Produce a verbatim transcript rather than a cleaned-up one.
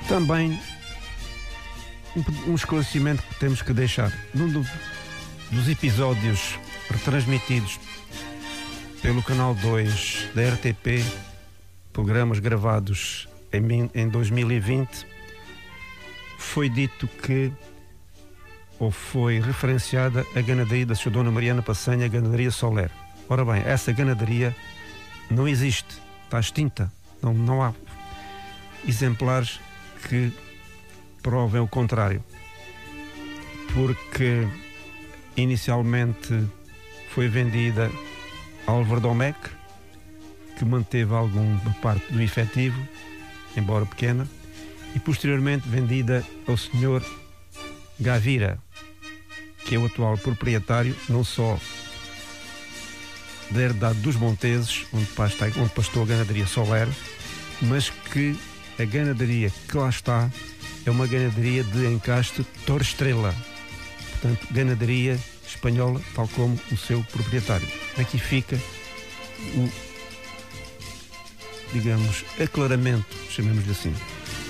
Também um, um esclarecimento que temos que deixar. Num do, dos episódios retransmitidos pelo canal dois da R T P, programas gravados em, em dois mil e vinte, foi dito que, ou foi referenciada a ganadaria da senhora Dona Mariana Passanha, a ganadaria Soler. Ora bem, essa ganadaria não existe, está extinta, não, não há exemplares que provem o contrário, porque inicialmente foi vendida a Álvaro Domecq, que manteve alguma parte do efetivo, embora pequena, e posteriormente vendida ao senhor Gavira, que é o atual proprietário não só da herdade dos Monteses, onde pastou, onde pastou a ganadaria Soler, mas que a ganadaria que lá está é uma ganadaria de encaste Torre Estrela, portanto ganadaria espanhola, tal como o seu proprietário. Aqui fica o, digamos, aclaramento, chamemos-lhe assim.